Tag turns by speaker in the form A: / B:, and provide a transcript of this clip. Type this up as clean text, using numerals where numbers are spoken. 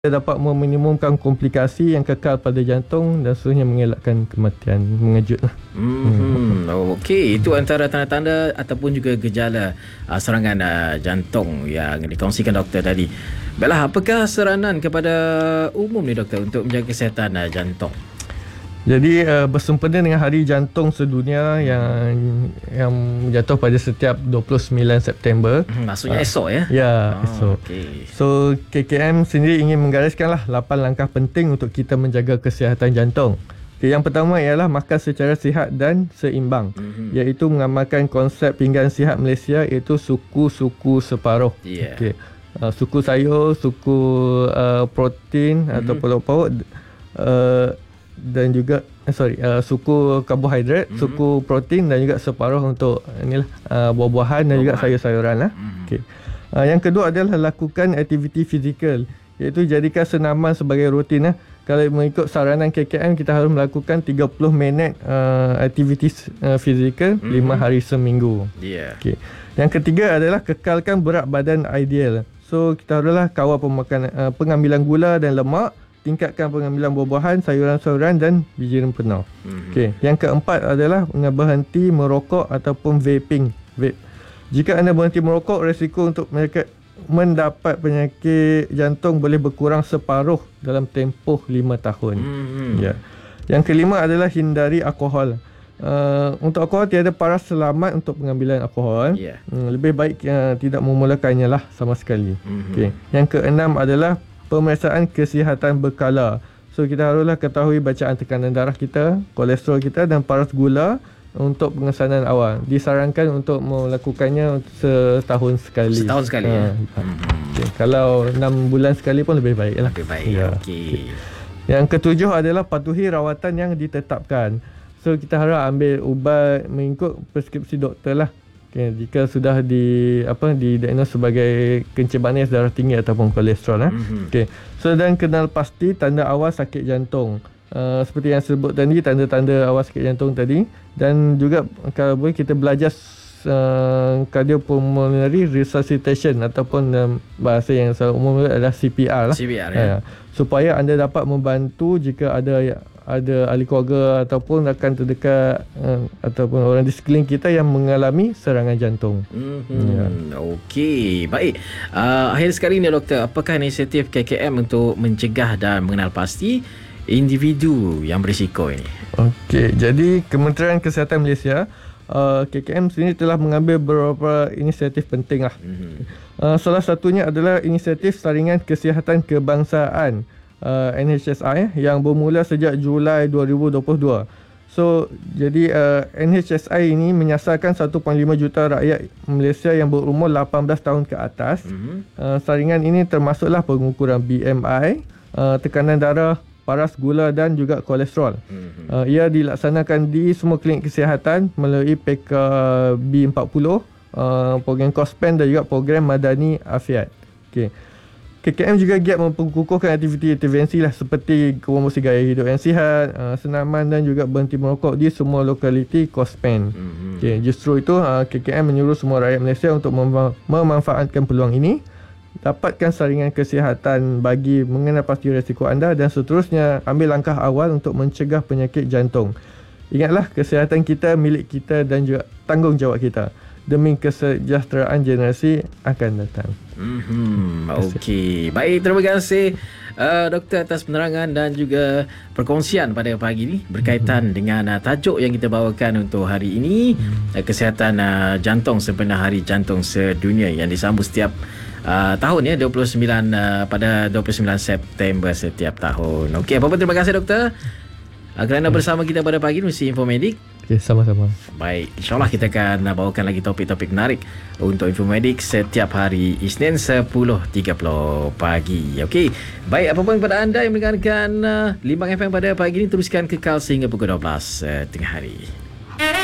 A: dapat meminimumkan komplikasi yang kekal pada jantung dan seterusnya mengelakkan kematian. Mengejut lah.
B: Okey, itu antara tanda-tanda ataupun juga gejala serangan jantung yang dikongsikan doktor tadi. Baiklah, apakah saranan kepada umum ni doktor untuk menjaga kesihatan jantung?
A: Jadi bersempena dengan Hari Jantung Sedunia yang jatuh pada setiap 29 September.
B: Maksudnya esok ya?
A: Ya, esok.
B: Okay.
A: So KKM sendiri ingin menggariskanlah 8 langkah penting untuk kita menjaga kesihatan jantung. Okay, yang pertama ialah makan secara sihat dan seimbang, iaitu mengamalkan konsep pinggan sihat Malaysia, iaitu suku-suku separuh. Okay. Suku sayur, suku protein atau lauk-pauk, dan juga suku karbohidrat, suku protein dan juga separuh untuk buah-buahan dan juga sayur-sayuran lah. Okay. Yang kedua adalah lakukan aktiviti fizikal, iaitu jadikan senaman sebagai rutin lah. Kalau mengikut saranan KKM, kita harus melakukan 30 minit aktiviti fizikal 5 hari seminggu. Okay. Yang ketiga adalah kekalkan berat badan ideal. So kita haruslah kawal pengambilan gula dan lemak, tingkatkan pengambilan buah-buahan, sayuran-sayuran dan biji rempah. Okay. Yang keempat adalah berhenti merokok ataupun vaping. Jika anda berhenti merokok, risiko untuk mereka mendapat penyakit jantung boleh berkurang separuh dalam tempoh 5 tahun. Yang kelima adalah hindari alkohol. Untuk alkohol, tiada paras selamat untuk pengambilan alkohol. Lebih baik tidak memulakannya lah sama sekali. Okay. Yang keenam adalah pemeriksaan kesihatan berkala. So kita haruslah ketahui bacaan tekanan darah kita, kolesterol kita dan paras gula untuk pengesanan awal. Disarankan untuk melakukannya setahun sekali.
B: Setahun sekali ya.
A: Okay. Kalau 6 bulan sekali pun lebih baik lah.
B: Lebih baik. Okay.
A: Yang ketujuh adalah patuhi rawatan yang ditetapkan. So kita harus ambil ubat mengikut preskripsi doktor lah. Okay, jika sudah didiagnos sebagai kencing manis, darah tinggi ataupun kolesterol. Okay. So dan kenal pasti tanda awal sakit jantung. Seperti yang sebut tadi, tanda-tanda awal sakit jantung tadi. Dan juga kalau boleh kita belajar cardiopulmonary resuscitation ataupun bahasa yang selalu umum adalah CPR lah.
B: CPR ya.
A: Supaya anda dapat membantu jika ada ahli keluarga ataupun rakan terdekat ataupun orang di sekeliling kita yang mengalami serangan jantung.
B: Okey, baik. Akhir sekali ni doktor, apakah inisiatif KKM untuk mencegah dan mengenal pasti individu yang berisiko ini?
A: Okey, jadi Kementerian Kesihatan Malaysia, KKM sini telah mengambil beberapa inisiatif penting lah. Salah satunya adalah inisiatif Saringan Kesihatan Kebangsaan NHSI yang bermula sejak Julai 2022. So jadi NHSI ini menyasarkan 1.5 juta rakyat Malaysia yang berumur 18 tahun ke atas. Saringan ini termasuklah pengukuran BMI, tekanan darah, paras gula dan juga kolesterol. Ia dilaksanakan di semua klinik kesihatan melalui PKB40, program COSPEN dan juga program Madani Afiat. Okay. KKM juga giat memperkukuhkan aktiviti intervensi lah seperti promosi gaya hidup yang sihat, senaman dan juga berhenti merokok di semua lokaliti COSPEN. Okay, justru itu KKM menyuruh semua rakyat Malaysia untuk memanfaatkan peluang ini, dapatkan saringan kesihatan bagi mengenal pasti risiko anda dan seterusnya ambil langkah awal untuk mencegah penyakit jantung. Ingatlah, kesihatan kita milik kita dan juga tanggungjawab kita demi kesejahteraan generasi akan datang.
B: Okey, baik, terima kasih doktor atas penerangan dan juga perkongsian pada pagi ini berkaitan dengan tajuk yang kita bawakan untuk hari ini, kesihatan jantung sempena Hari Jantung Sedunia yang disambut setiap tahun ya, 29 pada 29 September setiap tahun. Okey, apa-apa, terima kasih doktor kerana bersama kita pada pagi ini di Infomedik.
A: Okay, sama-sama.
B: Baik, insyaAllah kita akan bawakan lagi topik-topik menarik untuk Infomedik setiap hari Isnin 10.30 pagi. Okey, baik, apa-apa kepada anda yang mendengarkan Limbang FM pada pagi ini, teruskan kekal sehingga pukul 12 tengah hari.